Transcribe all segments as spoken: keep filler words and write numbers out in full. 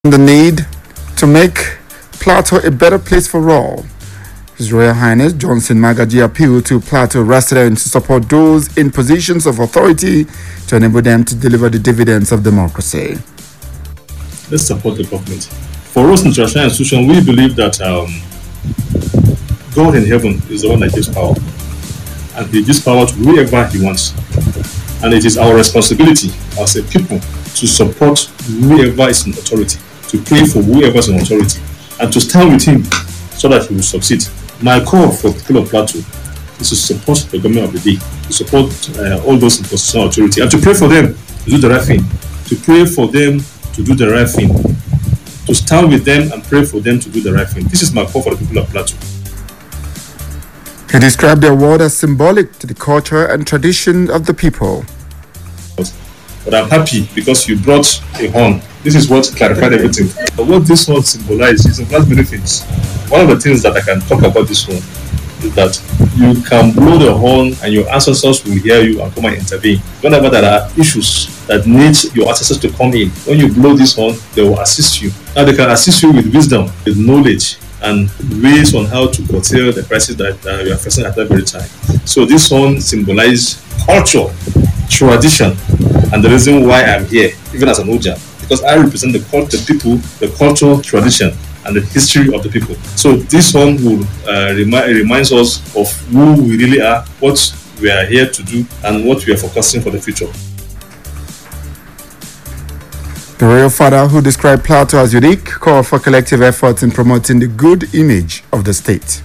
the need to make Plateau a better place for all. His Royal Highness Johnson Magaji appealed to Plateau residents to support those in positions of authority to enable them to deliver the dividends of democracy. Let's support the government. For us in traditional institution, we believe that um, God in heaven is the one that gives power, and He gives power to whoever He wants. And it is our responsibility as a people to support whoever is in authority, to pray for whoever is in authority, and to stand with him so that he will succeed. My call for the people of Plateau is to support the government of the day, to support uh, all those in constitutional authority, and to pray for them to do the right thing, to pray for them to do the right thing, to stand with them and pray for them to do the right thing. This is my call for the people of Plateau. He described the award as symbolic to the culture and tradition of the people. But I'm happy because you brought a horn. This is what clarified everything. But what this horn symbolizes, it symbolizes many things. One of the things that I can talk about this horn is that you can blow the horn and your ancestors will hear you and come and intervene. Whenever there are issues that need your ancestors to come in, when you blow this horn, they will assist you. Now they can assist you with wisdom, with knowledge, and ways on how to curtail the crisis that uh, you are facing at that very time. So this horn symbolizes culture, tradition, and the reason why I'm here, even as an Oja, because I represent the, the people, the culture, tradition, and the history of the people. So this one will uh, remi- reminds us of who we really are, what we are here to do, and what we are focusing for the future. The Royal Father, who described Plateau as unique, called for collective efforts in promoting the good image of the state.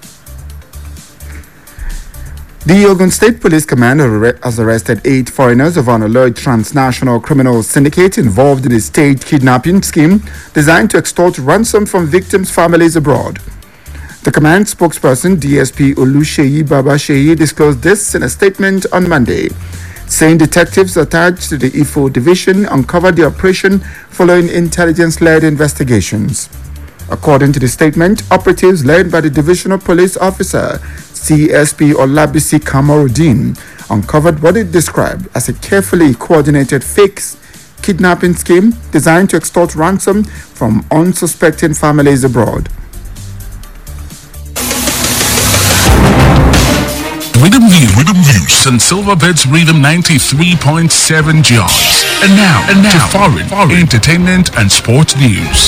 The Ogun State Police Command has arrested eight foreigners of an alleged transnational criminal syndicate involved in a state kidnapping scheme designed to extort ransom from victims' families abroad. The command spokesperson, D S P Oluseyi Babasheyi, disclosed this in a statement on Monday, saying detectives attached to the Ifo division uncovered the operation following intelligence-led investigations. According to the statement, operatives led by the divisional police officer, C S P Olabisi Kamarudin, uncovered what it described as a carefully coordinated fake kidnapping scheme designed to extort ransom from unsuspecting families abroad. Rhythm News, Rhythm News, and Silverbirds Rhythm ninety-three point seven jobs. And now, and now, to foreign, foreign entertainment and sports news.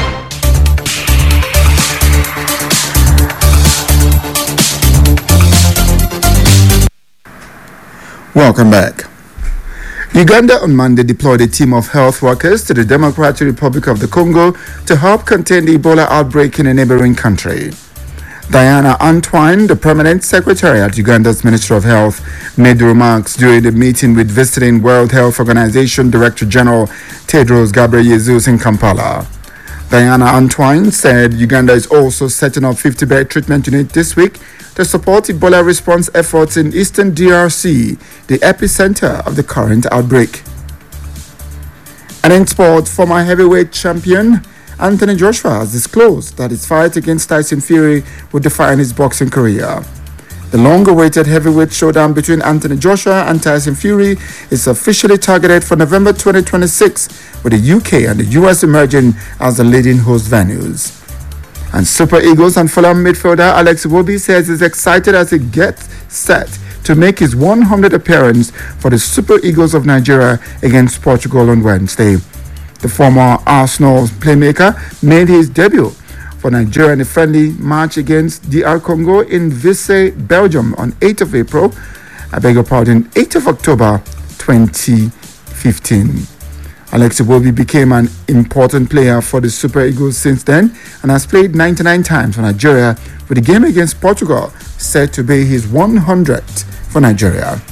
Welcome back. Uganda on Monday deployed a team of health workers to the Democratic Republic of the Congo to help contain the Ebola outbreak in a neighboring country. Diana Antoine, the permanent secretary at Uganda's Ministry of Health, made the remarks during a meeting with visiting World Health Organization Director General Tedros Ghebreyesus in Kampala. Diana Antoine said Uganda is also setting up fifty-bed treatment unit this week to support Ebola response efforts in eastern D R C, the epicenter of the current outbreak. And in sport, former heavyweight champion Anthony Joshua has disclosed that his fight against Tyson Fury would define his boxing career. The long-awaited heavyweight showdown between Anthony Joshua and Tyson Fury is officially targeted for November twenty twenty-six, with the U K and the U S emerging as the leading host venues. And Super Eagles and Fulham midfielder Alex Iwobi says he's excited as he gets set to make his one hundredth appearance for the Super Eagles of Nigeria against Portugal on Wednesday. The former Arsenal playmaker made his debut for Nigeria in a friendly match against D R Congo in Visse, Belgium on eighth of April, I beg your pardon, eighth of October twenty fifteen. Alex Iwobi became an important player for the Super Eagles since then and has played ninety-nine times for Nigeria, with the game against Portugal set to be his one hundredth for Nigeria.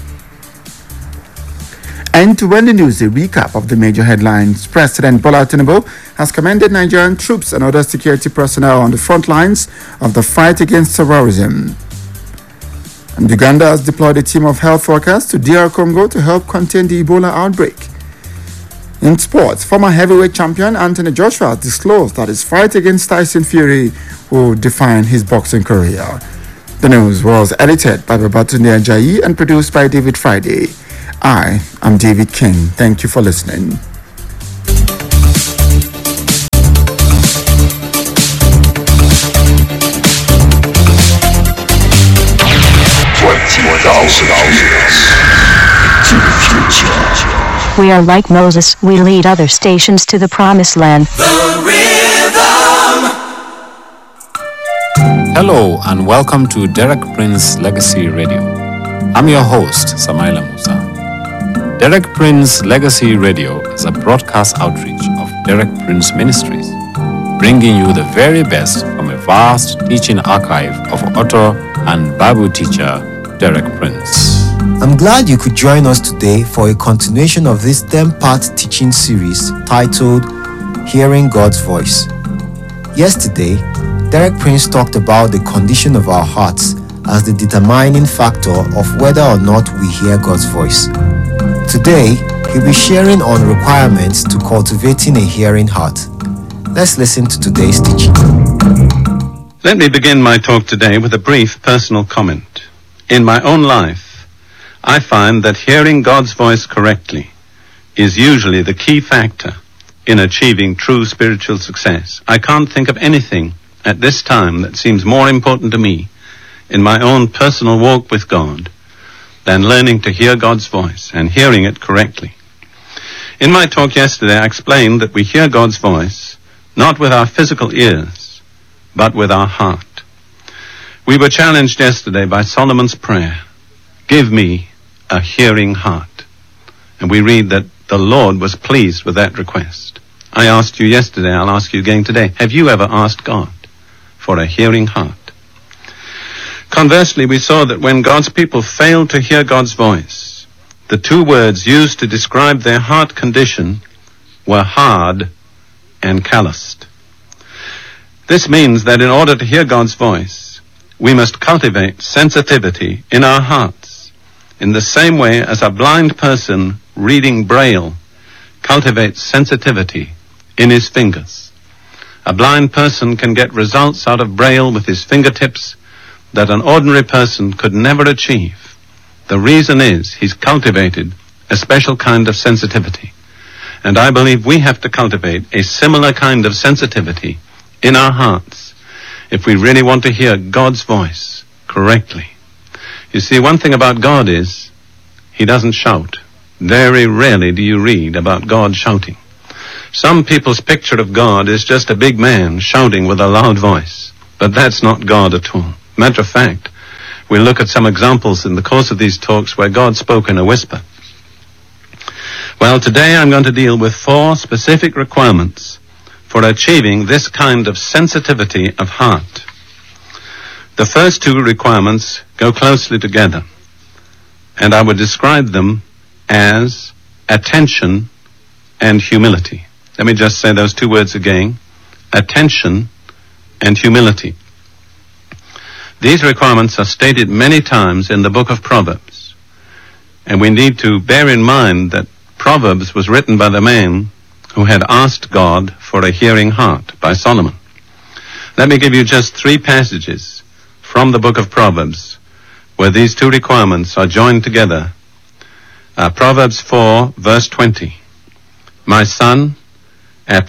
And to end the news, a recap of the major headlines. President Bola Tinubu has commended Nigerian troops and other security personnel on the front lines of the fight against terrorism. And Uganda has deployed a team of health workers to D R Congo to help contain the Ebola outbreak. In sports, former heavyweight champion Anthony Joshua disclosed that his fight against Tyson Fury will define his boxing career. The news was edited by Babatunde Ajayi and produced by David Friday. I am David King. Thank you for listening. we are like Moses, we lead other stations to the promised land. The Rhythm. Hello and welcome to Derek Prince Legacy Radio. I'm your host, Samaila Musa. Derek Prince Legacy Radio is a broadcast outreach of Derek Prince Ministries, bringing you the very best from a vast teaching archive of author and Bible teacher Derek Prince. I'm glad you could join us today for a continuation of this ten-part teaching series titled Hearing God's Voice. Yesterday, Derek Prince talked about the condition of our hearts as the determining factor of whether or not we hear God's voice. Today, he'll be sharing on requirements to cultivating a hearing heart. Let's listen to today's teaching. Let me begin my talk today with a brief personal comment. In my own life, I find that hearing God's voice correctly is usually the key factor in achieving true spiritual success. I can't think of anything at this time that seems more important to me in my own personal walk with God than learning to hear God's voice and hearing it correctly. In my talk yesterday, I explained that we hear God's voice not with our physical ears, but with our heart. We were challenged yesterday by Solomon's prayer, "Give me a hearing heart." And we read that the Lord was pleased with that request. I asked you yesterday, I'll ask you again today, have you ever asked God for a hearing heart? Conversely, we saw that when God's people failed to hear God's voice, the two words used to describe their heart condition were hard and calloused. This means that in order to hear God's voice, we must cultivate sensitivity in our hearts, in the same way as a blind person reading Braille cultivates sensitivity in his fingers. A blind person can get results out of Braille with his fingertips that an ordinary person could never achieve. The reason is he's cultivated a special kind of sensitivity. And I believe we have to cultivate a similar kind of sensitivity in our hearts if we really want to hear God's voice correctly. You see, one thing about God is he doesn't shout. Very rarely do you read about God shouting. Some people's picture of God is just a big man shouting with a loud voice. But that's not God at all. Matter of fact, we'll look at some examples in the course of these talks where God spoke in a whisper. Well, today I'm going to deal with four specific requirements for achieving this kind of sensitivity of heart. The first two requirements go closely together, and I would describe them as attention and humility. Let me just say those two words again. Attention and humility. These requirements are stated many times in the book of Proverbs. And we need to bear in mind that Proverbs was written by the man who had asked God for a hearing heart, by Solomon. Let me give you just three passages from the book of Proverbs where these two requirements are joined together. Uh, Proverbs four, verse twenty. "My son,